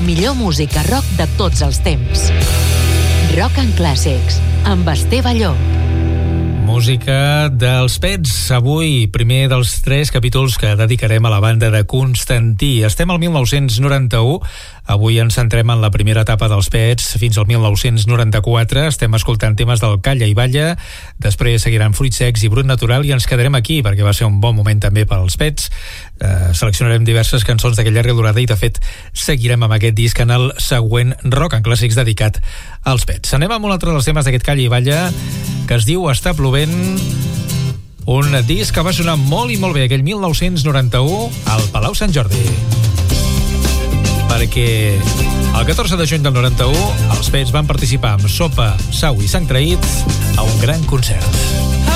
millor música rock de tots els temps. Rock and Classics, amb Esteve Llop. Música dels Pets, avui primer dels 3 capítols que dedicarem a la banda de Constantí. Estem al 1991, avui ens centrem en la primera etapa dels Pets fins al 1994, estem escoltant temes del Calla i Balla, després seguiran Fruits Secs i Brut Natural i ens quedarem aquí perquè va ser un bon moment també per als Pets. Seleccionarem diverses cançons d'aquella llarga durada i de fet seguirem amb aquest disc en el següent Rock and Classics dedicat als Pets. Anem amb un altre dels temes d'aquest Calla i Balla que es diu Està plovent, un disc que va sonar molt i molt bé aquell 1991 al Palau Sant Jordi, perquè el 14 de juny del 91 els Pets van participar amb Sopa, Sau i Sang Traït a un gran concert.